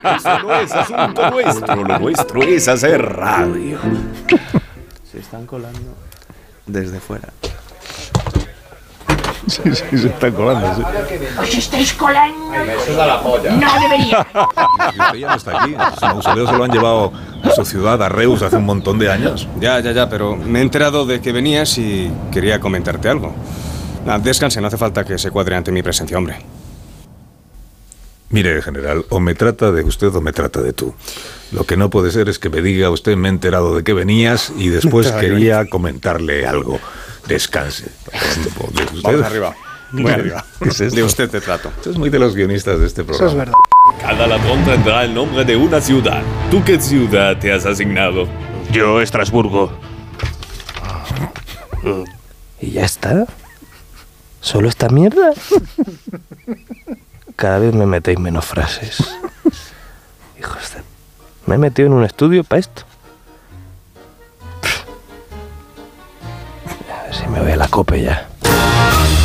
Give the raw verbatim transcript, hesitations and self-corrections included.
Eso no es asunto nuestro, lo nuestro es hacer radio. Se están colando desde fuera. Sí, sí, se están colando, sí. ¿Os estáis colando? Ay, me suda la polla. No debería. Usted ya no está aquí. Su mausoleo se lo han llevado a su ciudad, a Reus, hace un montón de años. Ya, ya, ya, pero me he enterado de que venías y quería comentarte algo. Ah, descanse, no hace falta que se cuadre ante mi presencia, hombre. Mire, general, o me trata de usted o me trata de tú. Lo que no puede ser es que me diga usted, me he enterado de que venías y después quería comentarle algo. Descanse. ¿De Vamos arriba. Voy arriba. ¿Qué es esto? De usted te trato. Esto es muy de los guionistas de este programa. Eso es verdad. Cada ladrón tendrá el nombre de una ciudad. ¿Tú qué ciudad te has asignado? Yo, Estrasburgo. ¿Y ya está? ¿Solo esta mierda? Cada vez me metéis menos frases. Hijos de... Me he metido en un estudio para esto. A ver si me voy a la cope ya.